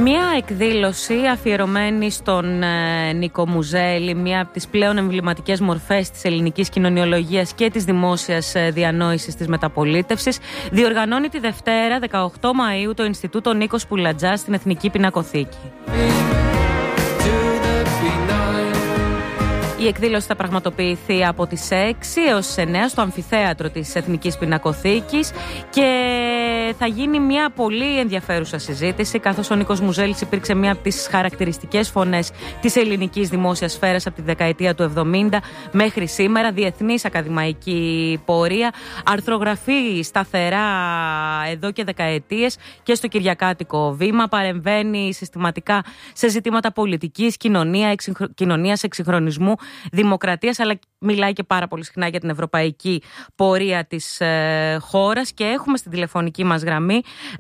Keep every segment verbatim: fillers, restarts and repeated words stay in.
Μία εκδήλωση αφιερωμένη στον ε, Νίκο Μουζέλη, μία από τις πλέον εμβληματικές μορφές της ελληνικής κοινωνιολογίας και της δημόσιας ε, διανόησης της μεταπολίτευσης, διοργανώνει τη Δευτέρα δεκαοκτώ Μαΐου το Ινστιτούτο Νίκος Πουλατζάς στην Εθνική Πινακοθήκη. Η εκδήλωση θα πραγματοποιηθεί από τις έξι έως τις εννέα στο αμφιθέατρο της Εθνικής Πινακοθήκης και θα γίνει μια πολύ ενδιαφέρουσα συζήτηση, καθώς ο Νίκος Μουζέλης υπήρξε μια από τις χαρακτηριστικές φωνές της ελληνικής δημόσιας σφαίρας από τη δεκαετία του εβδομήντα μέχρι σήμερα, διεθνής ακαδημαϊκή πορεία, αρθρογραφεί σταθερά εδώ και δεκαετίες και στο Κυριακάτικο Βήμα, παρεμβαίνει συστηματικά σε ζητήματα πολιτικής, κοινωνία, εξυγχρο... κοινωνίας, εξυγχρονισμού, δημοκρατίας, αλλά μιλάει και πάρα πολύ συχνά για την ευρωπαϊκή πορεία της ε, χώρας και έχουμε στην τηλεφωνική μας γραμμή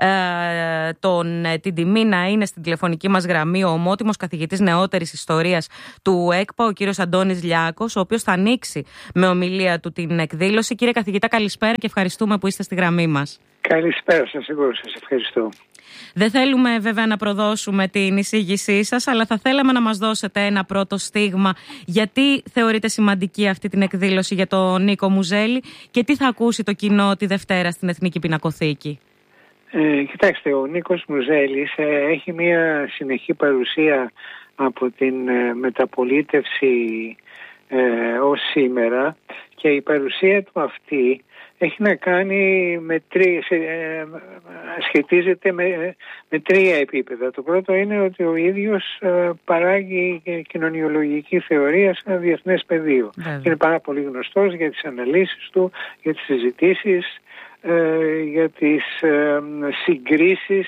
ε, τον, ε, την τιμή να είναι στην τηλεφωνική μας γραμμή ο ομότιμος καθηγητής νεότερης ιστορίας του ΕΚΠΑ, ο κύριος Αντώνης Λιάκος, ο οποίος θα ανοίξει με ομιλία του την εκδήλωση. Κύριε καθηγητά, καλησπέρα και ευχαριστούμε που είστε στη γραμμή μας. Καλησπέρα σας, εγώ σας ευχαριστώ. Δεν θέλουμε βέβαια να προδώσουμε την εισήγησή σας, αλλά θα θέλαμε να μας δώσετε ένα πρώτο στίγμα γιατί θεωρείτε σημαντική αυτή την εκδήλωση για τον Νίκο Μουζέλη και τι θα ακούσει το κοινό τη Δευτέρα στην Εθνική Πινακοθήκη. Ε, κοιτάξτε, ο Νίκος Μουζέλης ε, έχει μια συνεχή παρουσία από την ε, μεταπολίτευση ε, ως σήμερα και η παρουσία του αυτή έχει να κάνει με τρία, ε, σχετίζεται με, με τρία επίπεδα. Το πρώτο είναι ότι ο ίδιος ε, παράγει κοινωνιολογική θεωρία σε ένα διεθνές πεδίο. Yeah. Είναι πάρα πολύ γνωστός για τις αναλύσεις του, για τις συζητήσεις, ε, για τις ε, συγκρίσεις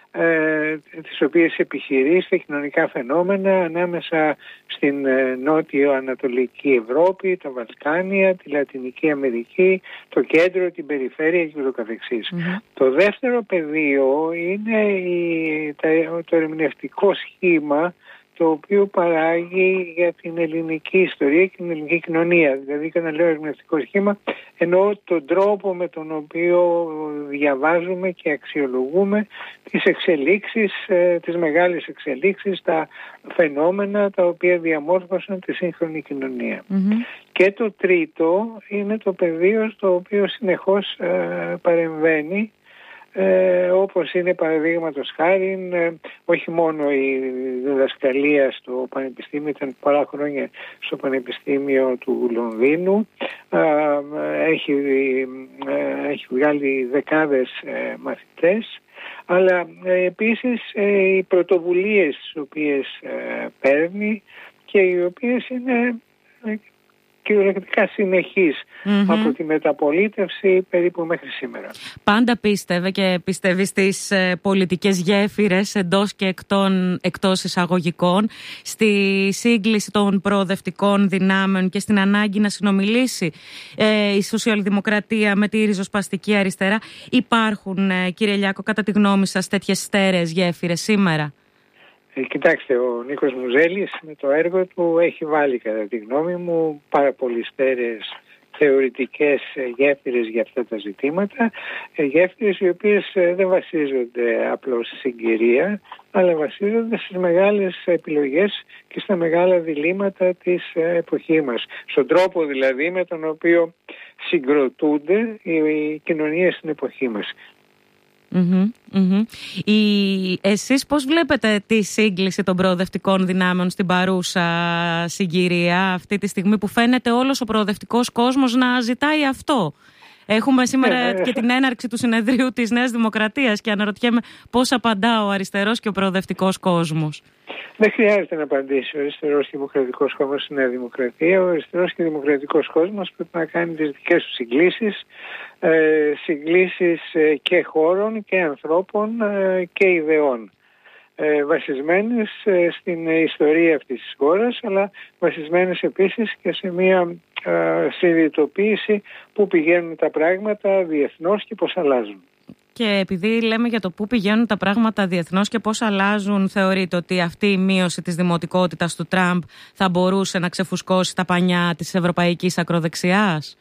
ε, τις οποίες επιχειρεί στα κοινωνικά φαινόμενα ανάμεσα στην ε, νότιο-ανατολική Ευρώπη, τα Βαλκάνια, τη Λατινική Αμερική, το κέντρο, την περιφέρεια και ούτω καθεξής. Mm-hmm. Το δεύτερο πεδίο είναι η, τα, το ερμηνευτικό σχήμα το οποίο παράγει για την ελληνική ιστορία και την ελληνική κοινωνία. Δηλαδή, και να λέω ερμηνευτικό σχήμα, εννοώ τον τρόπο με τον οποίο διαβάζουμε και αξιολογούμε τις εξελίξεις, τις μεγάλες εξελίξεις, τα φαινόμενα τα οποία διαμόρφωσαν τη σύγχρονη κοινωνία. Mm-hmm. Και το τρίτο είναι το πεδίο στο οποίο συνεχώς ε, παρεμβαίνει, Ε, όπως είναι παραδείγματος χάριν ε, όχι μόνο η διδασκαλία στο Πανεπιστήμιο, ήταν πολλά χρόνια στο Πανεπιστήμιο του Λονδίνου, ε, έχει, ε, έχει βγάλει δεκάδες ε, μαθητές, αλλά ε, επίσης ε, οι πρωτοβουλίες τις οποίες ε, παίρνει και οι οποίες είναι ε, κυριολεκτικά συνεχής mm-hmm. από τη μεταπολίτευση περίπου μέχρι σήμερα. Πάντα πίστευε και πιστεύει στις ε, πολιτικές γέφυρες εντός και εκτών, εκτός εισαγωγικών, στη σύγκληση των προοδευτικών δυνάμεων και στην ανάγκη να συνομιλήσει ε, η σοσιαλδημοκρατία με τη ριζοσπαστική αριστερά. Υπάρχουν, ε, κύριε Λιάκο, κατά τη γνώμη σας τέτοιες στέρεες γέφυρες σήμερα? Ε, κοιτάξτε, ο Νίκος Μουζέλης με το έργο του έχει βάλει, κατά τη γνώμη μου, πάρα πολύ στέρεες θεωρητικές γέφυρες για αυτά τα ζητήματα, γέφυρες οι οποίες δεν βασίζονται απλώς στη συγκυρία, αλλά βασίζονται στις μεγάλες επιλογές και στα μεγάλα διλήμματα της εποχής μας. Στον τρόπο δηλαδή με τον οποίο συγκροτούνται οι κοινωνίες στην εποχή μας. Mm-hmm, mm-hmm. Η... Εσείς πώς βλέπετε τη σύγκληση των προοδευτικών δυνάμεων στην παρούσα συγκυρία, αυτή τη στιγμή που φαίνεται όλος ο προοδευτικός κόσμος να ζητάει αυτό? Έχουμε σήμερα και την έναρξη του συνεδρίου της Νέας Δημοκρατίας και αναρωτιέμαι πώς απαντά ο αριστερός και ο προοδευτικός κόσμος. Δεν χρειάζεται να απαντήσει ο αριστερός και ο δημοκρατικός κόσμος στη Νέα Δημοκρατία. Ο αριστερός και ο δημοκρατικός κόσμος πρέπει να κάνει τις δικές του συγκλήσεις, ε, συγκλήσεις ε, και χώρων και ανθρώπων ε, και ιδεών. Ε, βασισμένες ε, στην ιστορία αυτής της χώρας, αλλά βασισμένες επίσης και σε μια ε, συνειδητοποίηση που πηγαίνουν τα πράγματα διεθνώς και πώς αλλάζουν. Και επειδή λέμε για το πού πηγαίνουν τα πράγματα διεθνώς και πώς αλλάζουν, θεωρείτε ότι αυτή η μείωση της δημοτικότητας του Τραμπ θα μπορούσε να ξεφουσκώσει τα πανιά της ευρωπαϊκής ακροδεξιάς?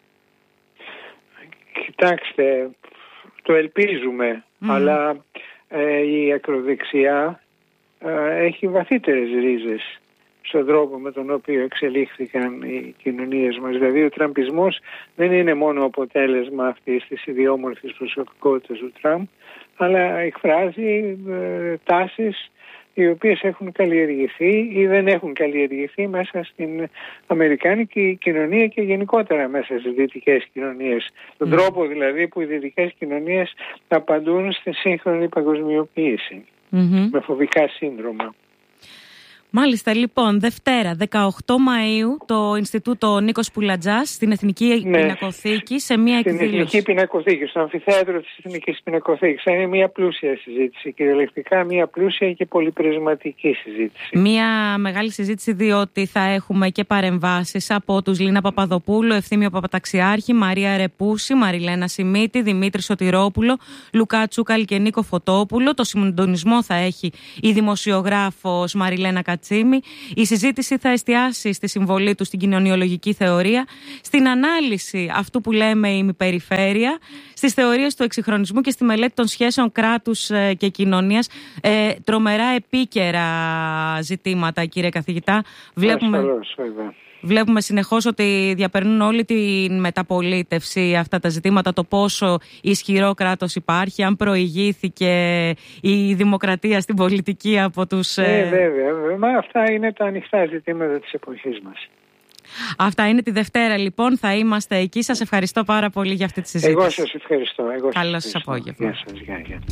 Κοιτάξτε, το ελπίζουμε, mm. αλλά η ακροδεξιά έχει βαθύτερες ρίζες στον τρόπο με τον οποίο εξελίχθηκαν οι κοινωνίες μας. Δηλαδή ο τραμπισμός δεν είναι μόνο αποτέλεσμα αυτής της ιδιόμορφης προσωπικότητας του Τραμπ, αλλά εκφράζει ε, τάσεις οι οποίες έχουν καλλιεργηθεί ή δεν έχουν καλλιεργηθεί μέσα στην αμερικάνικη κοινωνία και γενικότερα μέσα στις δυτικές κοινωνίες. Mm. Τον τρόπο δηλαδή που οι δυτικές κοινωνίες απαντούν στη σύγχρονη παγκοσμιοποίηση mm-hmm. με φοβικά σύνδρομα. Μάλιστα, λοιπόν, Δευτέρα, δεκαοκτώ Μαΐου, το Ινστιτούτο Νίκος Πουλατζάς στην Εθνική ναι. Πινακοθήκη σε μια στην εκδήλωση. Στην Εθνική Πινακοθήκη, στο αμφιθέατρο της Εθνικής Πινακοθήκης. Θα είναι μια πλούσια συζήτηση, κυριολεκτικά μια πλούσια και πολυπρισματική συζήτηση. Μια μεγάλη συζήτηση, διότι θα έχουμε και παρεμβάσεις από τους Λίνα Παπαδοπούλου, Ευθύμιο Παπαταξιάρχη, Μαρία Ρεπούση, Μαριλένα Σιμίτη, Δημήτρη Σωτηρόπουλο, Λουκά Τσούκαλ και Νίκο Φωτόπουλο. Το συντονισμό θα έχει η δημοσιογράφος Μαριλένα Κατσίνη. Η συζήτηση θα εστιάσει στη συμβολή του στην κοινωνιολογική θεωρία, στην ανάλυση αυτού που λέμε ημιπεριφέρεια, στις θεωρίες του εξυγχρονισμού και στη μελέτη των σχέσεων κράτους και κοινωνίας. Ε, τρομερά επίκαιρα ζητήματα, κύριε καθηγητά. Βλέπουμε... Ασφαλώς, Βλέπουμε συνεχώς ότι διαπερνούν όλη τη μεταπολίτευση αυτά τα ζητήματα, το πόσο ισχυρό κράτος υπάρχει, αν προηγήθηκε η δημοκρατία στην πολιτική από τους... Ναι, βέβαια. Μα αυτά είναι τα ανοιχτά ζητήματα της εποχής μας. Αυτά είναι τη Δευτέρα, λοιπόν. Θα είμαστε εκεί. Σας ευχαριστώ πάρα πολύ για αυτή τη συζήτηση. Εγώ σας ευχαριστώ. Εγώ σας Καλό σας ευχαριστώ. απόγευμα. Γεια σας. Γεια, γεια.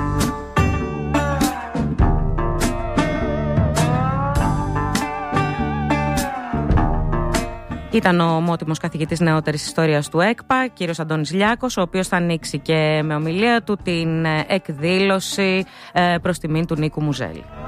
Ήταν ο ομότιμος καθηγητής νεότερης ιστορίας του ΕΚΠΑ, κύριος Αντώνης Λιάκος, ο οποίος θα ανοίξει και με ομιλία του την εκδήλωση προς τιμήν του Νίκου Μουζέλη.